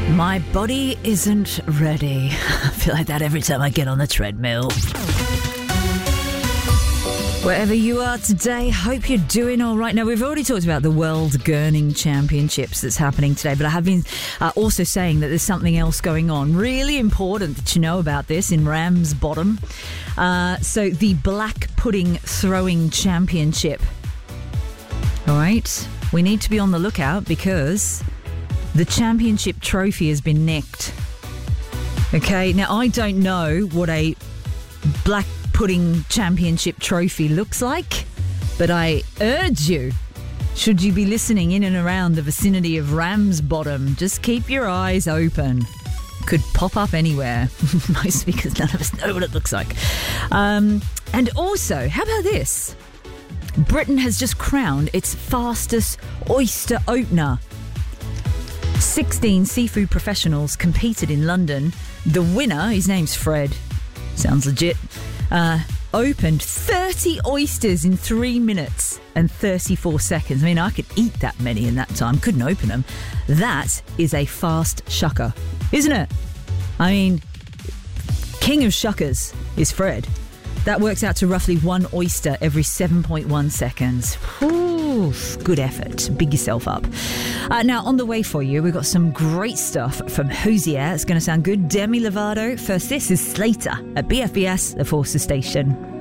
My body isn't ready. I feel like that every time I get on the treadmill. Wherever you are today, hope you're doing all right. Now, we've already talked about the World Gurning Championships that's happening today, but I have been also saying that there's something else going on. Really important that you know about this in Ramsbottom. So the Black Pudding Throwing Championship. All right, we need to be on the lookout because the championship trophy has been nicked. Okay, now I don't know what a Black Pudding Championship trophy looks like, but I urge you, should you be listening in and around the vicinity of Ramsbottom, just keep your eyes open. Could pop up anywhere, mostly because none of us know what it looks like. And also, how about this? Britain has just crowned its fastest oyster opener. 16 seafood professionals competed in London. The winner, his name's Fred, sounds legit, opened 30 oysters in 3 minutes and 34 seconds. I mean, I could eat that many in that time, couldn't open them. That is a fast shucker, isn't it? I mean, king of shuckers is Fred. That works out to roughly one oyster every 7.1 seconds. Ooh, good effort. Big yourself up. Now, on the way for you, we've got some great stuff from Hosier. It's going to sound good. Demi Lovato. First, this is Slater at BFBS, the Forces Station.